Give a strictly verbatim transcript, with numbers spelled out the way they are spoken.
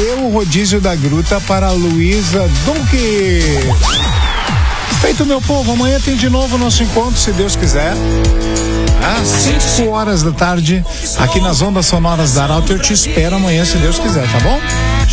valeu o rodízio da gruta para Luísa Duque. Feito, meu povo, amanhã tem de novo o nosso encontro, se Deus quiser. Às cinco horas da tarde, aqui nas ondas sonoras da Arauto. Eu te espero amanhã, se Deus quiser, tá bom?